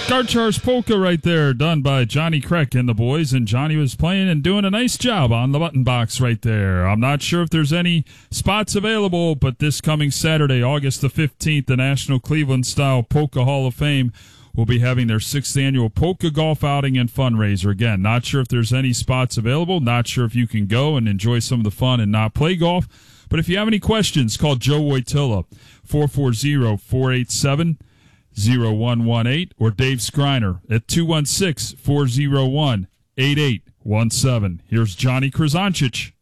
Scarchar's Polka right there, done by Johnny Kreck and the boys, and Johnny was playing and doing a nice job on the button box right there. I'm not sure if there's any spots available, but this coming Saturday, August the 15th, the National Cleveland Style Polka Hall of Fame will be having their 6th annual polka golf outing and fundraiser. Again, not sure if there's any spots available, not sure if you can go and enjoy some of the fun and not play golf, but if you have any questions, call Joe Wojtyla, 440-487-0118, or Dave Skriner at 216-401-8817. Here's Johnny Krasancic.